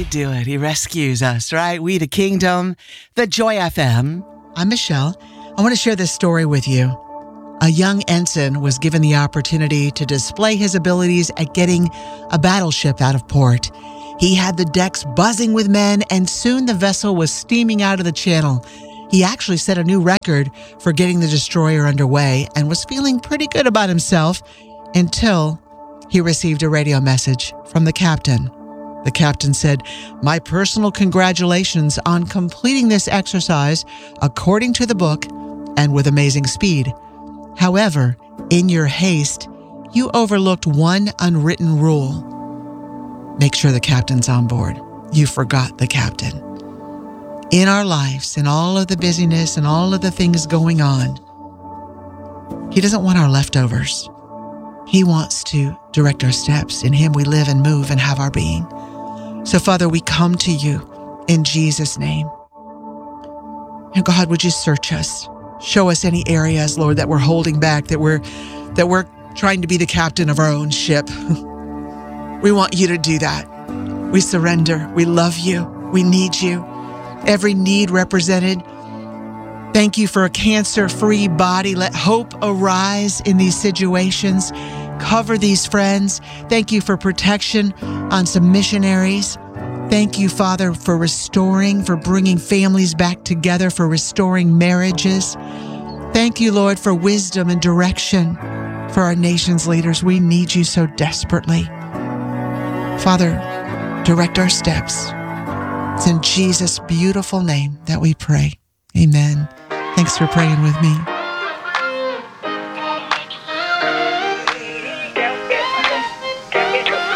do it. He rescues us, right? We, the kingdom, the Joy FM. I'm Michelle. I want to share this story with you. A young ensign was given the opportunity to display his abilities at getting a battleship out of port. He had the decks buzzing with men, and soon the vessel was steaming out of the channel. He actually set a new record for getting the destroyer underway and was feeling pretty good about himself until he received a radio message from the captain. The captain said, "My personal congratulations on completing this exercise according to the book and with amazing speed. However, in your haste, you overlooked one unwritten rule. Make sure the captain's on board. You forgot the captain." In our lives, in all of the busyness and all of the things going on, He doesn't want our leftovers. He wants to direct our steps. In Him we live and move and have our being. So, Father, we come to You in Jesus' name. And God, would You search us? Show us any areas, Lord, that we're holding back, that we're trying to be the captain of our own ship. We want You to do that. We surrender. We love You. We need You. Every need represented. Thank You for a cancer-free body. Let hope arise in these situations. Cover these friends. Thank You for protection on some missionaries. Thank You, Father, for restoring, for bringing families back together, for restoring marriages. Thank You, Lord, for wisdom and direction for our nation's leaders. We need You so desperately. Father, direct our steps. It's in Jesus' beautiful name that we pray. Amen. Thanks for praying with me.